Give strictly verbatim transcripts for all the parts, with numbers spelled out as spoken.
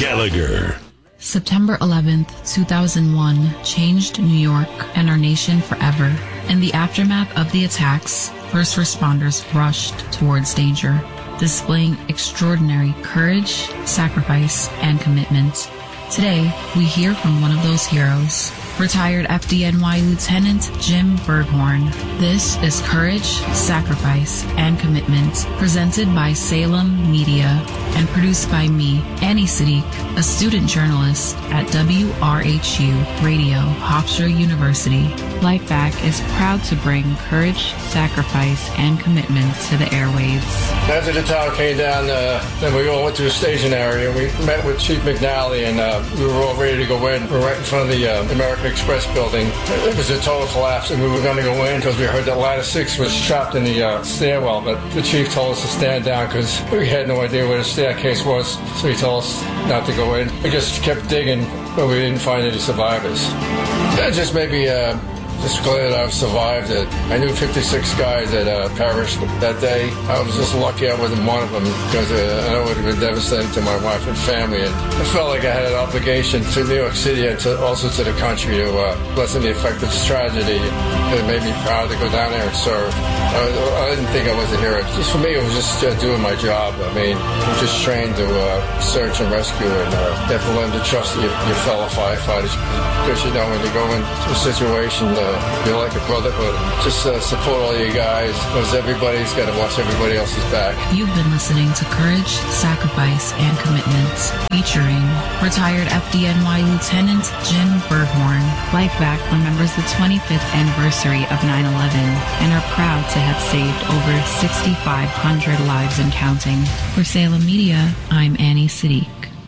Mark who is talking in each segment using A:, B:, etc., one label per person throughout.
A: Gallagher.
B: September eleventh, two thousand one changed New York and our nation forever. In the aftermath of the attacks, first responders rushed towards danger, displaying extraordinary courage, sacrifice, and commitment. Today, we hear from one of those heroes, retired F D N Y Lieutenant Jim Berghorn. This is Courage, Sacrifice, and Commitment, presented by Salem Media and produced by me, Annie Siddiq, a student journalist at W R H U Radio, Hofstra University. Lifevac is proud to bring courage, sacrifice, and commitment to the airwaves.
C: After the tower came down, uh, then we all went to the station area. We met with Chief McNally, and uh, we were all ready to go in. We were right in front of the uh, American Express building. It was a total collapse, and we were going to go in because we heard that Ladder six was trapped in the uh, stairwell, but the chief told us to stand down because we had no idea where the staircase was, so he told us not to go in. We just kept digging, but we didn't find any survivors. That just made me uh, just glad that I've survived it. I knew fifty-six guys that uh, perished that day. I was just lucky I wasn't one of them because uh, I know it would have been devastating to my wife and family. And I felt like I had an obligation to New York City and to, also to the country to uh, lessen the effect of this tragedy. It made me proud to go down there and serve. I, I didn't think I was a hero. Just for me, it was just uh, doing my job. I mean, I'm just trained to uh, search and rescue, and uh, you have to learn to trust your, your fellow firefighters because, you know, when you go into a situation, uh, you're like a brotherhood. Just uh, support all you guys because everybody's got to watch everybody else's back.
B: You've been listening to Courage, Sacrifice, and Commitment, featuring retired F D N Y Lieutenant Jim Berghorn. Lifevac remembers the twenty-fifth anniversary of nine eleven and are proud to have saved over sixty-five hundred lives and counting. For Salem Media, I'm Annie Siddiq.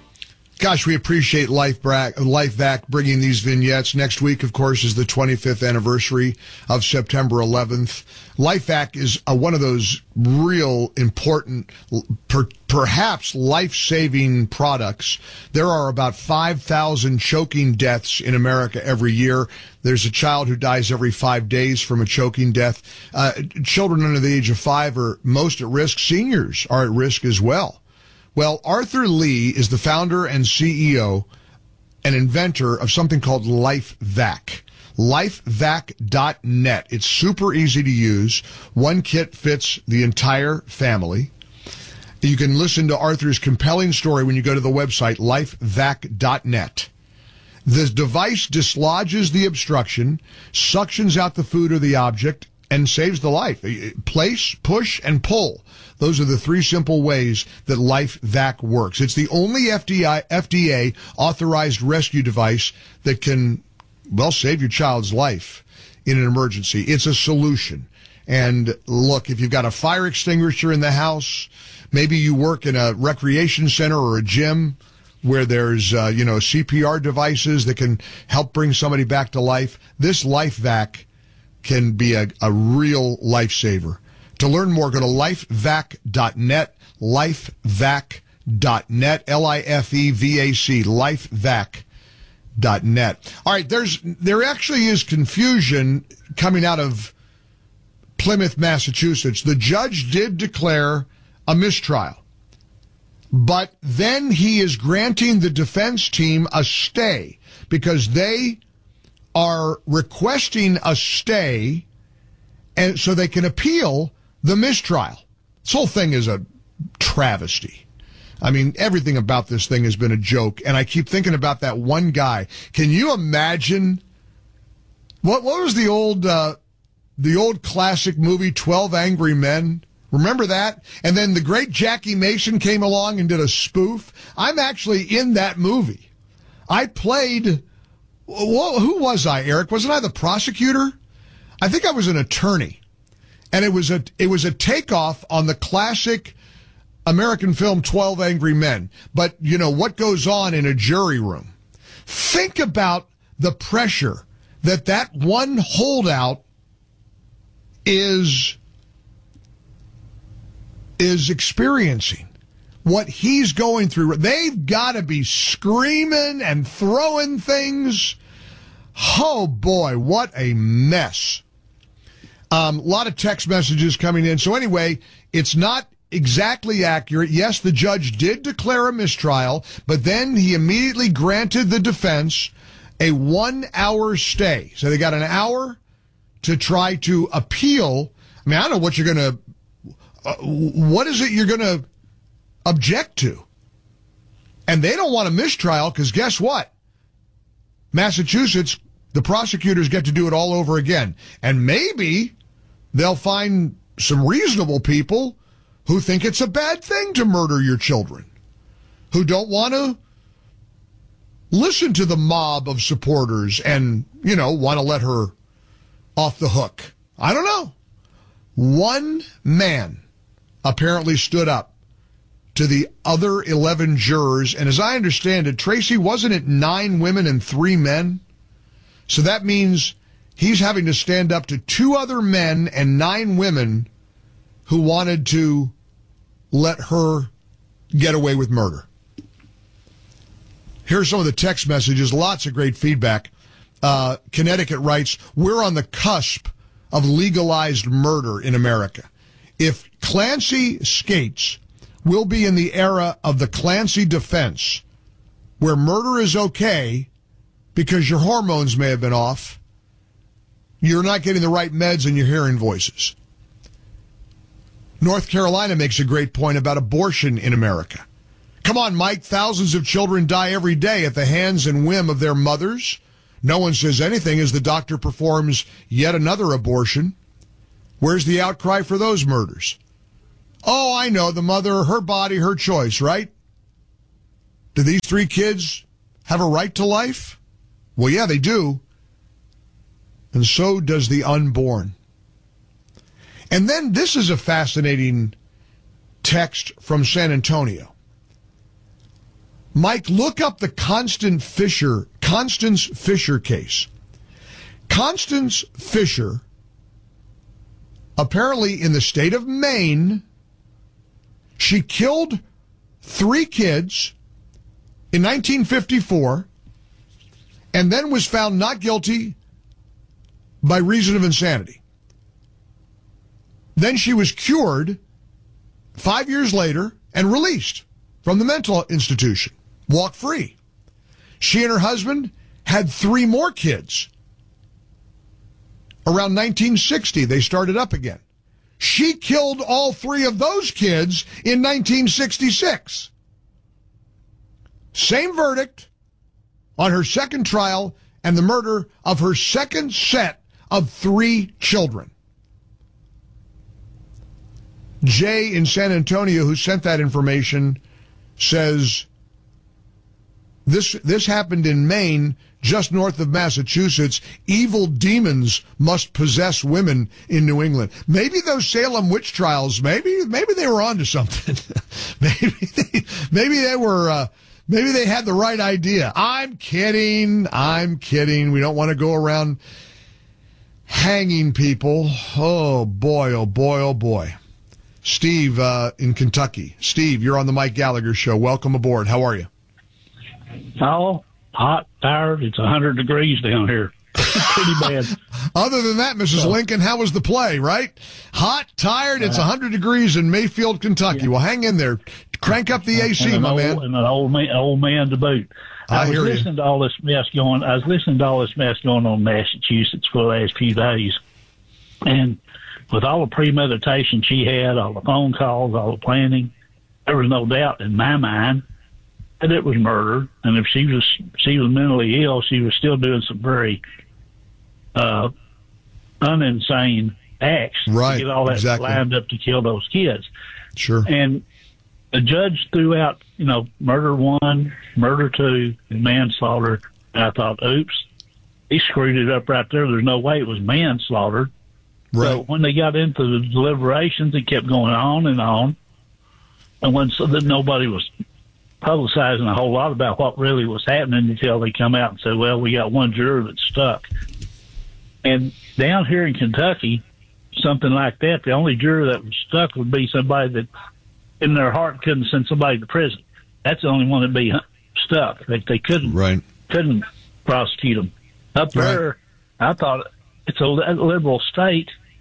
D: Gosh, we appreciate LifeVac, LifeVac bringing these vignettes. Next week, of course, is the twenty-fifth anniversary of September eleventh. LifeVac is uh, one of those real important, per, perhaps life-saving products. There are about five thousand choking deaths in America every year. There's a child who dies every five days from a choking death. Uh, children under the age of five are most at risk. Seniors are at risk as well. Well, Arthur Lee is the founder and C E O and inventor of something called LifeVac. LifeVac dot net. It's super easy to use. One kit fits the entire family. You can listen to Arthur's compelling story when you go to the website, LifeVac dot net. This device dislodges the obstruction, suctions out the food or the object, and saves the life. Place, push, and pull. Those are the three simple ways that LifeVac works. It's the only F D A authorized rescue device that can, well, save your child's life in an emergency. It's a solution. And look, if you've got a fire extinguisher in the house, maybe you work in a recreation center or a gym where there's, uh, you know, C P R devices that can help bring somebody back to life, this LifeVac can be a, a real lifesaver. To learn more, go to LifeVac dot net, LifeVac dot net, L I F E V A C, LifeVac dot net. All right, there's there actually is confusion coming out of Plymouth, Massachusetts. The judge did declare a mistrial, but then he is granting the defense team a stay because they are requesting a stay and so they can appeal the mistrial. This whole thing is a travesty. I mean, everything about this thing has been a joke, and I keep thinking about that one guy. Can you imagine what what was the old uh, the old classic movie twelve Angry Men? Remember that? And then the great Jackie Mason came along and did a spoof. I'm actually in that movie. I played, who was I, Eric? Wasn't I the prosecutor? I think I was an attorney. And it was a it was a takeoff on the classic American film twelve Angry Men. But, you know, what goes on in a jury room? Think about the pressure that that one holdout is is experiencing. What he's going through. They've got to be screaming and throwing things. Oh, boy, what a mess. Um, a lot of text messages coming in. So anyway, it's not exactly accurate. Yes, the judge did declare a mistrial, but then he immediately granted the defense a one-hour stay. So they got an hour to try to appeal. I mean, I don't know what you're going to, uh, what is it you're going to object to? And they don't want a mistrial because guess what? Massachusetts, the prosecutors get to do it all over again. And maybe they'll find some reasonable people who think it's a bad thing to murder your children, who don't want to listen to the mob of supporters and, you know, want to let her off the hook. I don't know. One man apparently stood up to the other eleven jurors, and as I understand it, Tracy, wasn't it nine women and three men? So that means he's having to stand up to two other men and nine women who wanted to let her get away with murder. Here's some of the text messages, lots of great feedback. Uh, Connecticut writes, we're on the cusp of legalized murder in America. If Clancy skates, we'll be in the era of the Clancy defense, where murder is okay because your hormones may have been off, you're not getting the right meds, and you're hearing voices. North Carolina makes a great point about abortion in America. Come on, Mike, thousands of children die every day at the hands and whim of their mothers. No one says anything as the doctor performs yet another abortion. Where's the outcry for those murders? Oh, I know, the mother, her body, her choice, right? Do these three kids have a right to life? Well, yeah, they do. And so does the unborn. And then this is a fascinating text from San Antonio. Mike, look up the Constance Fisher, Constance Fisher case. Constance Fisher, apparently in the state of Maine, she killed three kids in nineteen fifty-four and then was found not guilty by reason of insanity. Then she was cured five years later and released from the mental institution, walked free. She and her husband had three more kids. Around nineteen sixty, they started up again. She killed all three of those kids in nineteen sixty-six. Same verdict on her second trial and the murder of her second set of three children. Jay in San Antonio, who sent that information, says this this happened in Maine, just north of Massachusetts. Evil demons must possess women in New England. Maybe those Salem witch trials, maybe maybe they were onto something. maybe they, maybe they were uh, maybe they had the right idea. I'm kidding. I'm kidding. We don't want to go around hanging people. Oh boy, oh boy, oh boy. Steve uh, in Kentucky. Steve, you're on the Mike Gallagher Show. Welcome aboard. How are you?
A: Oh, hot, tired. It's one hundred degrees down here. Pretty bad.
D: Other than that, Missus So, Lincoln, how was the play, right? Hot, tired. It's uh, one hundred degrees in Mayfield, Kentucky. Yeah. Well, hang in there. Crank up the A C, my
A: old,
D: man.
A: And an old man, old man to boot. I, I was hear listening you. to all this mess going. I was listening to all this mess going on in Massachusetts for the last few days, and with all the premeditation she had, all the phone calls, all the planning, there was no doubt in my mind that it was murder. And if she was she was mentally ill, she was still doing some very uh, uninsane acts
D: right,
A: to get all that
D: exactly.
A: lined up to kill those kids.
D: Sure.
A: And the judge threw out, you know, murder one, murder two, and manslaughter. And I thought, oops, he screwed it up right there. There's no way it was manslaughter.
D: Right.
A: So when they got into the deliberations, it kept going on and on. And when so that nobody was publicizing a whole lot about what really was happening until they come out and said, well, we got one juror that's stuck. And down here in Kentucky, something like that, the only juror that was stuck would be somebody that in their heart couldn't send somebody to prison. That's the only one that'd be stuck. Like they couldn't,
D: right.
A: couldn't prosecute them. Up there, right. I thought it's a liberal state,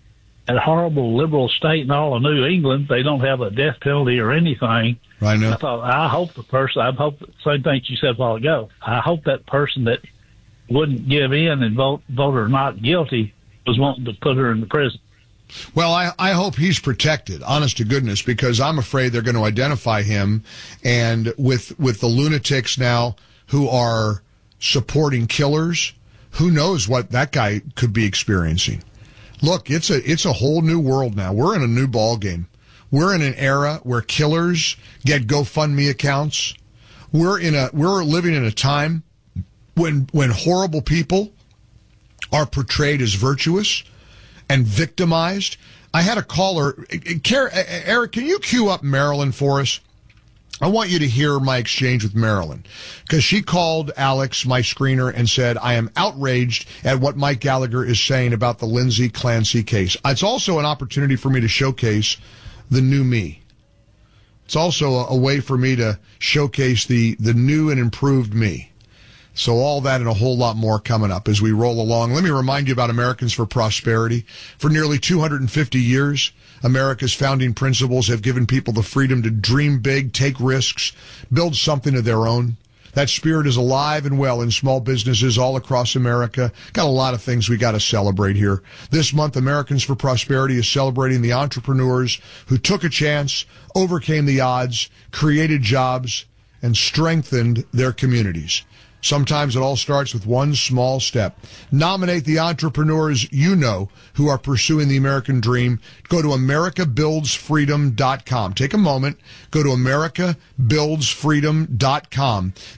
A: that horrible liberal state in all of New England, they don't have a death penalty or anything.
D: I know.
A: I thought, I hope the person, I hope the same thing you said a while ago. I hope that person that wouldn't give in and vote, vote her not guilty was wanting to put her in the prison.
D: Well, I, I hope he's protected, honest to goodness, because I'm afraid they're going to identify him. And with, with the lunatics now who are supporting killers, who knows what that guy could be experiencing. Look, it's a, it's a whole new world now. We're in a new ball game. We're in an era where killers get GoFundMe accounts. We're in a we're living in a time when when horrible people are portrayed as virtuous and victimized. I had a caller, Eric, can you cue up Marilyn for us? I want you to hear my exchange with Marilyn, because she called Alex, my screener, and said, I am outraged at what Mike Gallagher is saying about the Lindsay Clancy case. It's also an opportunity for me to showcase the new me. It's also a, a way for me to showcase the, the new and improved me. So all that and a whole lot more coming up as we roll along. Let me remind you about Americans for Prosperity. For nearly two hundred fifty years, America's founding principles have given people the freedom to dream big, take risks, build something of their own. That spirit is alive and well in small businesses all across America. Got a lot of things we got to celebrate here. This month, Americans for Prosperity is celebrating the entrepreneurs who took a chance, overcame the odds, created jobs, and strengthened their communities. Sometimes it all starts with one small step. Nominate the entrepreneurs you know who are pursuing the American dream. Go to America Builds Freedom dot com. Take a moment. Go to America Builds Freedom dot com.